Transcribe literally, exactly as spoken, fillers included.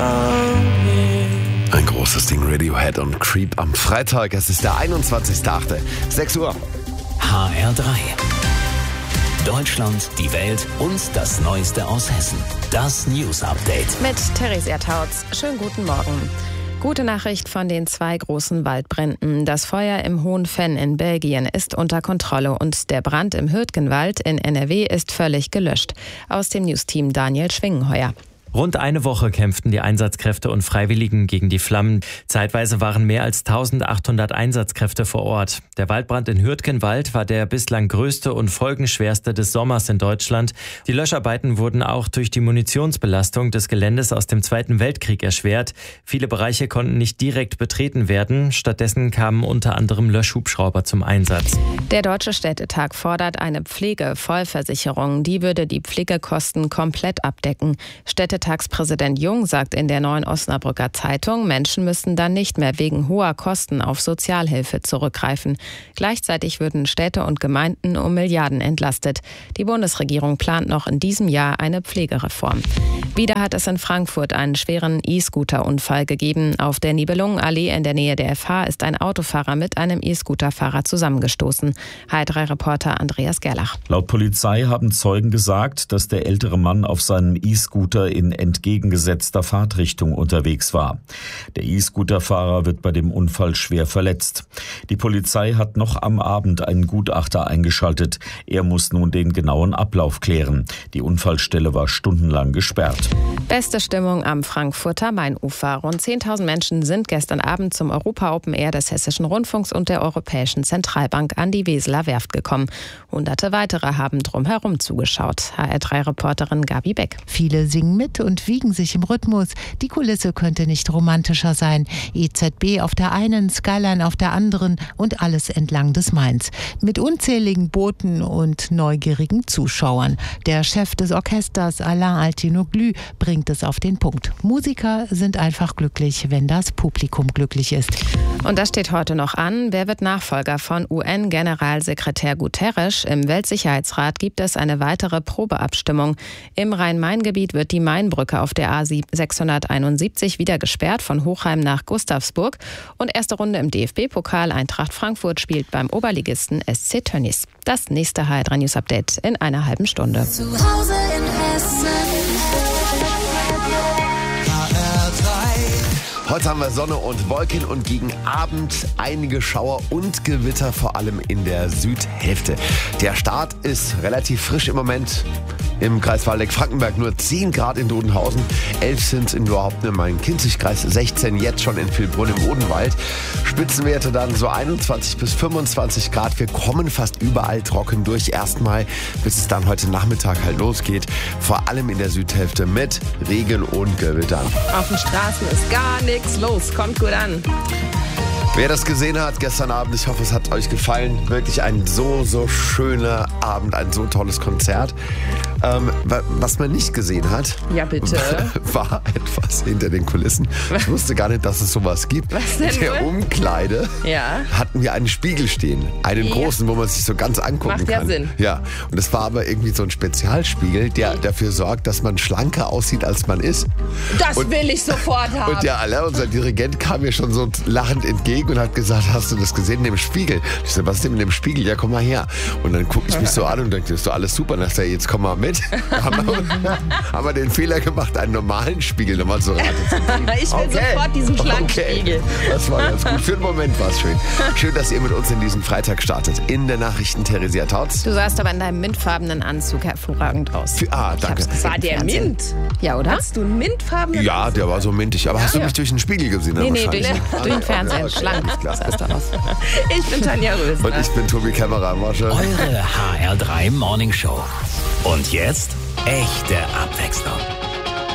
Ein großes Ding, Radiohead und Creep am Freitag. Es ist der einundzwanzigster achte sechs Uhr. H R drei. Deutschland, die Welt und das Neueste aus Hessen. Das News Update. Mit Theresia Tautz. Schönen guten Morgen. Gute Nachricht von den zwei großen Waldbränden. Das Feuer im Hohen Venn in Belgien ist unter Kontrolle und der Brand im Hürtgenwald in N R W ist völlig gelöscht. Aus dem Newsteam Daniel Schwingenheuer. Rund eine Woche kämpften die Einsatzkräfte und Freiwilligen gegen die Flammen. Zeitweise waren mehr als eintausendachthundert Einsatzkräfte vor Ort. Der Waldbrand in Hürtgenwald war der bislang größte und folgenschwerste des Sommers in Deutschland. Die Löscharbeiten wurden auch durch die Munitionsbelastung des Geländes aus dem Zweiten Weltkrieg erschwert. Viele Bereiche konnten nicht direkt betreten werden. Stattdessen kamen unter anderem Löschhubschrauber zum Einsatz. Der Deutsche Städtetag fordert eine Pflegevollversicherung. Die würde die Pflegekosten komplett abdecken. Städtetag Tagspräsident Jung sagt in der Neuen Osnabrücker Zeitung, Menschen müssten dann nicht mehr wegen hoher Kosten auf Sozialhilfe zurückgreifen. Gleichzeitig würden Städte und Gemeinden um Milliarden entlastet. Die Bundesregierung plant noch in diesem Jahr eine Pflegereform. Wieder hat es in Frankfurt einen schweren E-Scooter-Unfall gegeben. Auf der Nibelungenallee in der Nähe der F H ist ein Autofahrer mit einem E-Scooter-Fahrer zusammengestoßen. H R drei Reporter Andreas Gerlach. Laut Polizei haben Zeugen gesagt, dass der ältere Mann auf seinem E-Scooter in entgegengesetzter Fahrtrichtung unterwegs war. Der E-Scooter-Fahrer wird bei dem Unfall schwer verletzt. Die Polizei hat noch am Abend einen Gutachter eingeschaltet. Er muss nun den genauen Ablauf klären. Die Unfallstelle war stundenlang gesperrt. Beste Stimmung am Frankfurter Mainufer. Rund zehntausend Menschen sind gestern Abend zum Europa Open Air des Hessischen Rundfunks und der Europäischen Zentralbank an die Weseler Werft gekommen. Hunderte weitere haben drumherum zugeschaut. H R drei Reporterin Gabi Beck. Viele singen mit und wiegen sich im Rhythmus. Die Kulisse könnte nicht romantischer sein. E Z B auf der einen, Skyline auf der anderen und alles entlang des Mains. Mit unzähligen Booten und neugierigen Zuschauern. Der Chef des Orchesters, Alain Altinoglu, bringt es auf den Punkt. Musiker sind einfach glücklich, wenn das Publikum glücklich ist. Und das steht heute noch an. Wer wird Nachfolger von U N-Generalsekretär Guterres? Im Weltsicherheitsrat gibt es eine weitere Probeabstimmung. Im Rhein-Main-Gebiet wird die Mainbrücke auf der A sechshunderteinundsiebzig wieder gesperrt von Hochheim nach Gustavsburg. Und erste Runde im D F B-Pokal. Eintracht Frankfurt spielt beim Oberligisten S C Tönnies. Das nächste H R drei News Update in einer halben Stunde. Zu Hause in Hessen. H R drei. Heute haben wir Sonne und Wolken und gegen Abend einige Schauer und Gewitter, vor allem in der Südhälfte. Der Start ist relativ frisch im Moment. Im Kreis Waldeck-Frankenberg nur zehn Grad in Dodenhausen, elf sind in Nordhaupten im Main-Kinzig-Kreis, sechzehn jetzt schon in Vilbrunn im Odenwald. Spitzenwerte dann so einundzwanzig bis fünfundzwanzig Grad. Wir kommen fast überall trocken durch erstmal, bis es dann heute Nachmittag halt losgeht. Vor allem in der Südhälfte mit Regen und Gewittern. Auf den Straßen ist gar nichts los. Kommt gut an. Wer das gesehen hat gestern Abend, ich hoffe, es hat euch gefallen. Wirklich ein so, so schöner Abend, ein so tolles Konzert. Ähm, was man nicht gesehen hat, ja, bitte. war etwas hinter den Kulissen. Ich wusste gar nicht, dass es sowas gibt. Was denn? In der Umkleide ja. hatten wir einen Spiegel stehen. Einen ja. großen, wo man sich so ganz angucken Macht kann. Ja, Sinn. Ja, und das war aber irgendwie so ein Spezialspiegel, der dafür sorgt, dass man schlanker aussieht, als man ist. Das und, will ich sofort haben. Und ja, alle, unser Dirigent kam mir schon so lachend entgegen und hat gesagt, hast du das gesehen in dem Spiegel? Ich so, was ist denn in dem Spiegel? Ja, komm mal her. Und dann gucke ich mich so an und denke, das ist doch alles super. Und dann sagt er, jetzt komm mal mit. haben, wir, haben wir den Fehler gemacht, einen normalen Spiegel nochmal zu raten. Ich will okay. sofort diesen Schlangenspiegel. Okay. Das war ganz gut. Für den Moment war es schön. Schön, dass ihr mit uns in diesen Freitag startet. In der Nachrichten Theresia Tautz. Du sahst aber in deinem mintfarbenen Anzug hervorragend aus. Für, ah, danke. War der Mint? Ja, oder? Hast du einen mintfarbenen Ja, Anzug? Der war so mintig. Aber hast du ja. mich durch den Spiegel gesehen? Nee, nee, durch, durch den Fernseher. Okay. Schlank. Ich bin Tanja Rösner. Und ich bin Tobi Kämmerer. Eure H R drei Morning Show. Und jetzt echte Abwechslung.